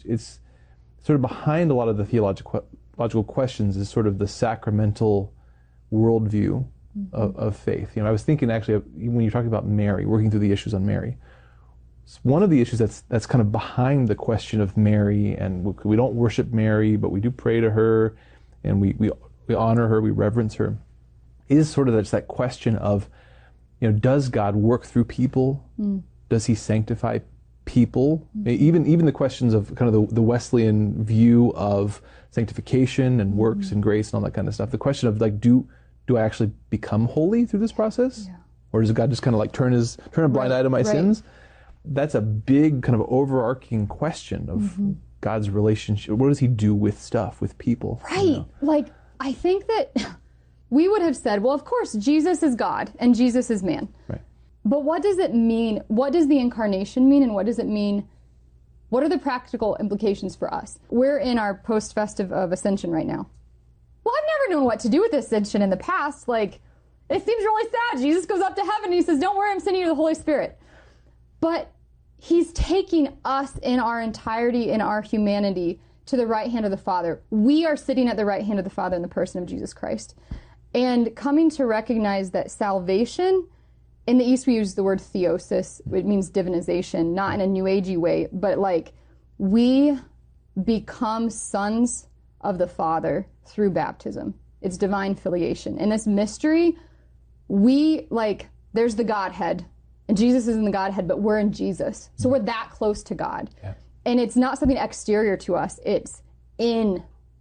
it's sort of behind a lot of the logical questions is sort of the sacramental worldview of faith. I was thinking actually when you're talking about Mary, working through the issues on Mary, one of the issues that's kind of behind the question of Mary, and we don't worship Mary, but we do pray to her, and we honor her, we reverence her, is sort of that question of, does God work through people? Does he sanctify people? Even the questions of kind of the Wesleyan view of sanctification and works and grace and all that kind of stuff. The question of like, do I actually become holy through this process? Yeah. Or does God just kind of like turn a blind eye to my sins? That's a big kind of overarching question of God's relationship. What does he do with people? Right. Like, I think that we would have said, well, of course, Jesus is God and Jesus is man. Right. But what does it mean? What does the incarnation mean? And what does it mean? What are the practical implications for us? We're in our post-festive of Ascension right now. Well, I've never known what to do with Ascension in the past. Like, it seems really sad. Jesus goes up to heaven and he says, don't worry, I'm sending you the Holy Spirit. But he's taking us in our entirety, in our humanity, to the right hand of the Father. We are sitting at the right hand of the Father in the person of Jesus Christ. And coming to recognize that salvation, in the East we use the word theosis, it means divinization, not in a New Agey way, but like we become sons of the Father through baptism. It's divine filiation. In this mystery, there's the Godhead, and Jesus is in the Godhead, but we're in Jesus. So we're that close to God. Yeah. And it's not something exterior to us. It's in,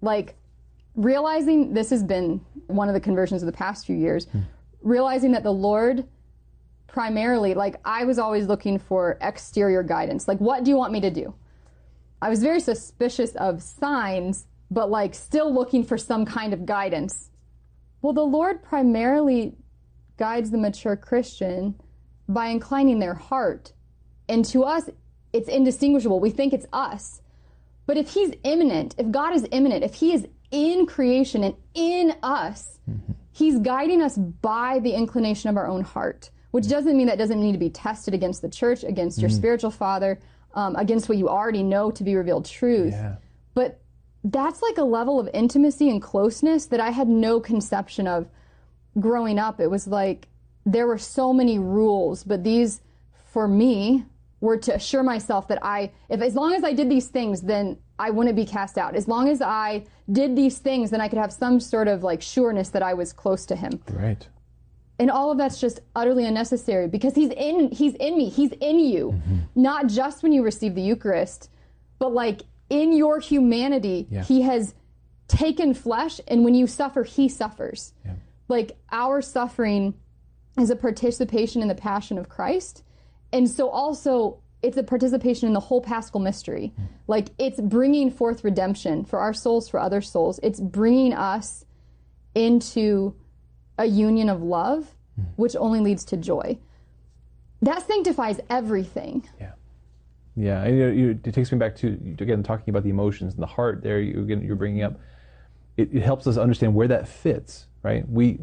realizing this has been one of the conversions of the past few years, realizing that the Lord primarily, I was always looking for exterior guidance. What do you want me to do? I was very suspicious of signs, but still looking for some kind of guidance. Well, the Lord primarily guides the mature Christian by inclining their heart. And to us, it's indistinguishable. We think it's us. But if he's immanent, if God is immanent, if he is in creation and in us, he's guiding us by the inclination of our own heart, which doesn't mean that doesn't need to be tested against the church, against your spiritual father, against what you already know to be revealed truth. Yeah. But that's a level of intimacy and closeness that I had no conception of growing up. It was there were so many rules, but these, for me, were to assure myself that as long as I did these things, then I wouldn't be cast out. As long as I did these things, then I could have some sort of sureness that I was close to him. Right. And all of that's just utterly unnecessary because he's in me, he's in you. Not just when you receive the Eucharist, but in your humanity, he has taken flesh, and when you suffer, he suffers. Yeah. Our suffering is a participation in the passion of Christ. And so also, it's a participation in the whole Paschal mystery. It's bringing forth redemption for our souls, for other souls. It's bringing us into a union of love, which only leads to joy. That sanctifies everything. Yeah. Yeah, and it takes me back to, again, talking about the emotions and the heart there, you're bringing up. It helps us understand where that fits, right? We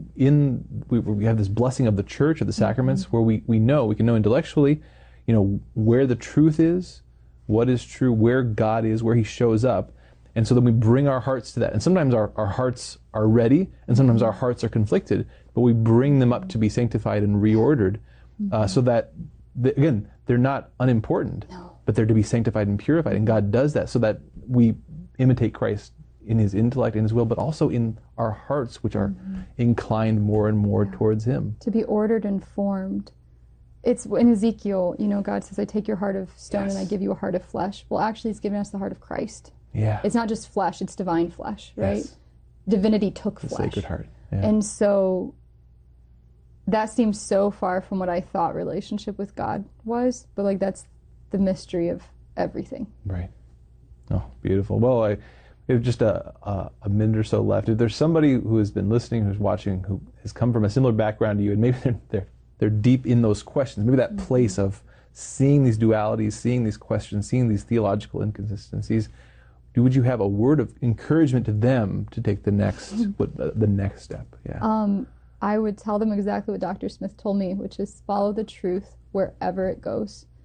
have this blessing of the church, of the sacraments, where we can know intellectually, where the truth is, what is true, where God is, where he shows up. And so then we bring our hearts to that. And sometimes our hearts are ready, and sometimes our hearts are conflicted, but we bring them up to be sanctified and reordered, so that, again, they're not unimportant, but they're to be sanctified and purified. And God does that so that we imitate Christ in his intellect and his will, but also in our hearts, which are inclined more and more towards him. To be ordered and formed. It's in Ezekiel, God says, I take your heart of stone and I give you a heart of flesh. Well, actually, he's given us the heart of Christ. Yeah. It's not just flesh, it's divine flesh, right? Yes. Divinity took the flesh. Sacred Heart. Yeah. And so that seems so far from what I thought relationship with God was, but that's the mystery of everything. Right. Oh, beautiful. Well, we have just a minute or so left. If there's somebody who has been listening, who's watching, who has come from a similar background to you, and maybe they're deep in those questions, maybe that place of seeing these dualities, seeing these questions, seeing these theological inconsistencies, would you have a word of encouragement to them to take the next step? Yeah. I would tell them exactly what Dr. Smith told me, which is follow the truth wherever it goes.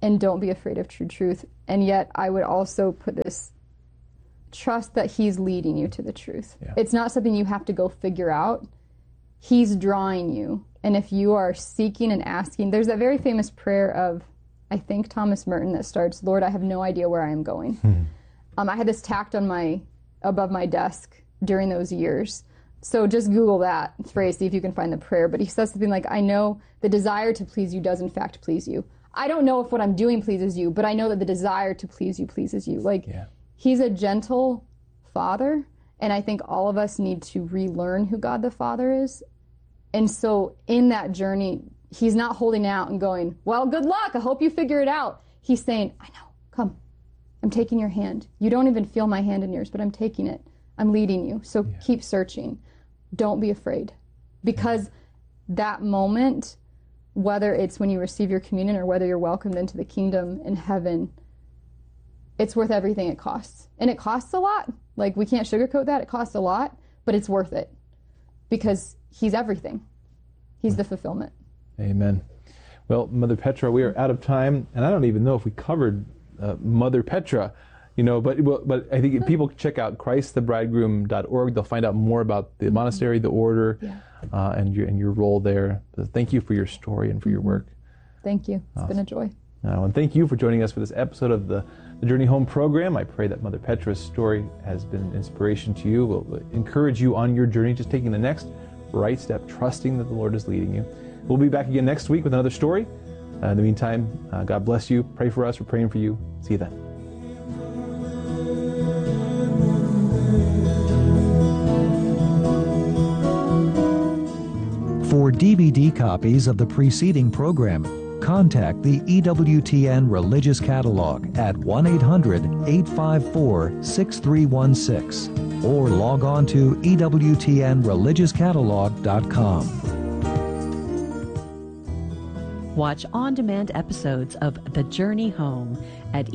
and don't be afraid of true truth. And yet I would also put this trust that he's leading you to the truth. Yeah. It's not something you have to go figure out. He's drawing you. And if you are seeking and asking, there's that very famous prayer of, I think, Thomas Merton that starts, Lord, I have no idea where I am going. I had this tacked on above my desk during those years. So just Google that phrase, see if you can find the prayer. But he says something like, I know the desire to please you does in fact please you. I don't know if what I'm doing pleases you, but I know that the desire to please you pleases you. Like, he's a gentle father, and I think all of us need to relearn who God the Father is. And so in that journey, he's not holding out and going, well, good luck, I hope you figure it out. He's saying, I know, come, I'm taking your hand. You don't even feel my hand in yours, but I'm taking it. I'm leading you. So keep searching. Don't be afraid. Because that moment, whether it's when you receive your communion or whether you're welcomed into the kingdom in heaven, it's worth everything it costs. And it costs a lot. Like, we can't sugarcoat that. It costs a lot, but it's worth it because he's everything. He's the fulfillment. Amen. Well, Mother Petra, we are out of time, and I don't even know if we covered Mother Petra, but I think if people check out christthebridegroom.org, they'll find out more about the monastery, the order, and your role there. Thank you for your story and for your work. Thank you. It's been a joy. And thank you for joining us for this episode of the Journey Home program. I pray that Mother Petra's story has been an inspiration to you, will encourage you on your journey, just taking the next right step, trusting that the Lord is leading you. We'll be back again next week with another story. In the meantime, God bless you. Pray for us. We're praying for you. See you then. For DVD copies of the preceding program, contact the EWTN Religious Catalog at 1-800-854-6316 or log on to EWTNReligiousCatalog.com. Watch on-demand episodes of The Journey Home at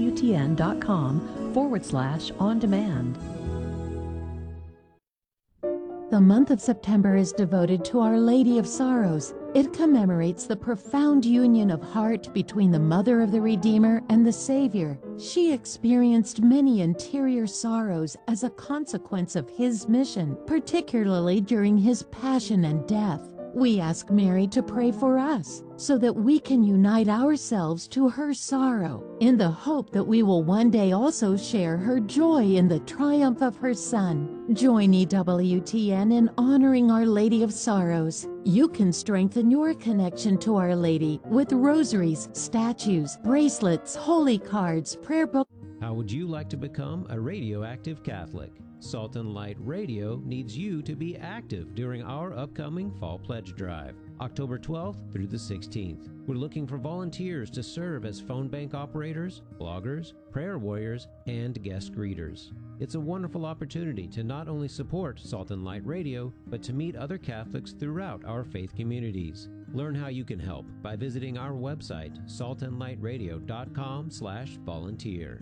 EWTN.com/on-demand. The month of September is devoted to Our Lady of Sorrows. It commemorates the profound union of heart between the Mother of the Redeemer and the Savior. She experienced many interior sorrows as a consequence of His mission, particularly during His passion and death. We ask Mary to pray for us so that we can unite ourselves to her sorrow in the hope that we will one day also share her joy in the triumph of her Son. Join EWTN in honoring Our Lady of Sorrows. You can strengthen your connection to Our Lady with rosaries, statues, bracelets, holy cards, prayer books. How would you like to become a radioactive Catholic? Salt and Light Radio needs you to be active during our upcoming Fall Pledge Drive, October 12th through the 16th. We're looking for volunteers to serve as phone bank operators, bloggers, prayer warriors, and guest greeters. It's a wonderful opportunity to not only support Salt and Light Radio, but to meet other Catholics throughout our faith communities. Learn how you can help by visiting our website, saltandlightradio.com/volunteer.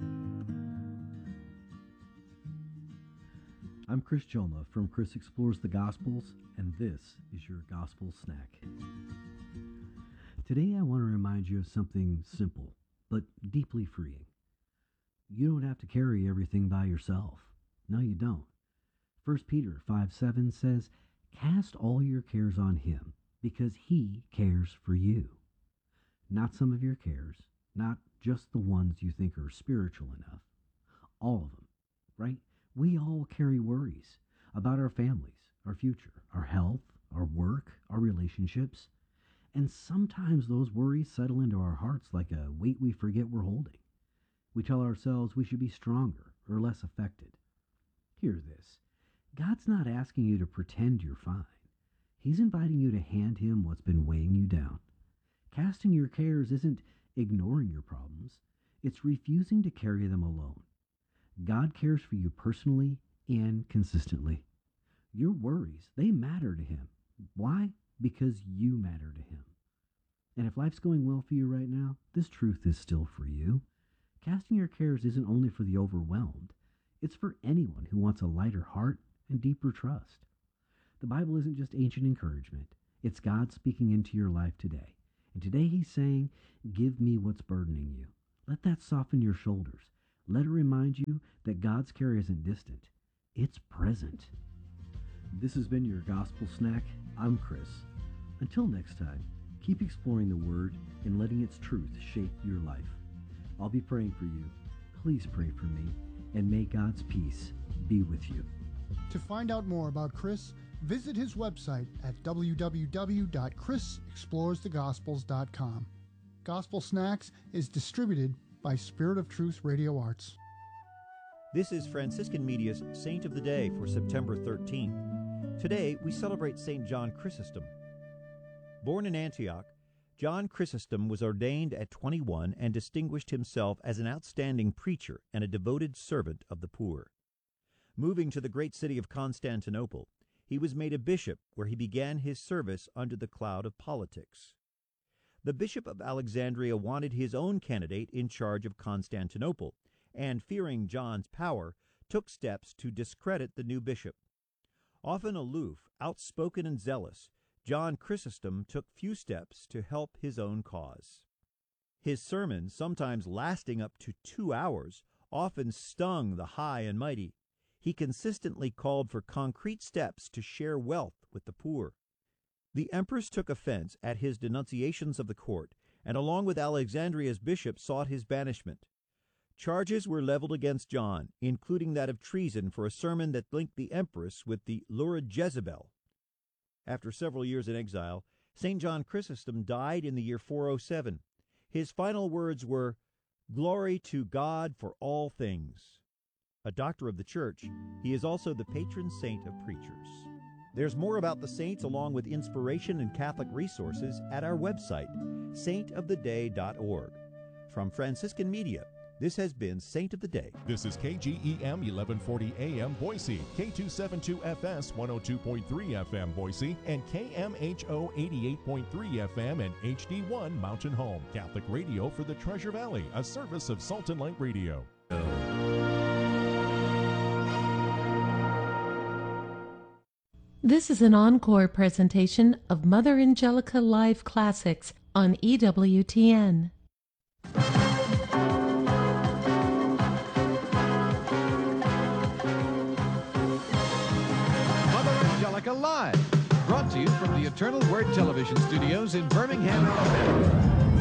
I'm Chris Joma from Chris Explores the Gospels, and this is your Gospel Snack. Today I want to remind you of something simple, but deeply freeing. You don't have to carry everything by yourself. No, you don't. 1 Peter 5:7 says, "Cast all your cares on Him, because He cares for you." Not some of your cares, not just the ones you think are spiritual enough. All of them, right? We all carry worries about our families, our future, our health, our work, our relationships. And sometimes those worries settle into our hearts like a weight we forget we're holding. We tell ourselves we should be stronger or less affected. Hear this. God's not asking you to pretend you're fine. He's inviting you to hand Him what's been weighing you down. Casting your cares isn't ignoring your problems. It's refusing to carry them alone. God cares for you personally and consistently. Your worries, they matter to Him. Why? Because you matter to Him. And if life's going well for you right now, this truth is still for you. Casting your cares isn't only for the overwhelmed. It's for anyone who wants a lighter heart and deeper trust. The Bible isn't just ancient encouragement. It's God speaking into your life today. And today he's saying, give me what's burdening you. Let that soften your shoulders. Let it remind you that God's care isn't distant. It's present. This has been your Gospel Snack. I'm Chris. Until next time, keep exploring the Word and letting its truth shape your life. I'll be praying for you. Please pray for me, and may God's peace be with you. To find out more about Chris, visit his website at www.chrisexploresthegospels.com. Gospel Snacks is distributed by Spirit of Truth Radio Arts. This is Franciscan Media's Saint of the Day for September 13th. Today, we celebrate St. John Chrysostom. Born in Antioch, John Chrysostom was ordained at 21 and distinguished himself as an outstanding preacher and a devoted servant of the poor. Moving to the great city of Constantinople, he was made a bishop, where he began his service under the cloud of politics. The Bishop of Alexandria wanted his own candidate in charge of Constantinople, and, fearing John's power, took steps to discredit the new bishop. Often aloof, outspoken, and zealous, John Chrysostom took few steps to help his own cause. His sermons, sometimes lasting up to 2 hours, often stung the high and mighty. He consistently called for concrete steps to share wealth with the poor. The empress took offense at his denunciations of the court, and along with Alexandria's bishop sought his banishment. Charges were leveled against John, including that of treason for a sermon that linked the empress with the lurid Jezebel. After several years in exile, St. John Chrysostom died in the year 407. His final words were, "Glory to God for all things." A doctor of the Church, he is also the patron saint of preachers. There's more about the saints along with inspiration and Catholic resources at our website, saintoftheday.org. From Franciscan Media, this has been Saint of the Day. This is KGEM 1140 AM Boise, K272FS 102.3 FM Boise, and KMHO 88.3 FM and HD1 Mountain Home. Catholic radio for the Treasure Valley, a service of Salt and Light Radio. This is an encore presentation of Mother Angelica Live Classics on EWTN. Live, brought to you from the Eternal Word Television Studios in Birmingham, Alabama.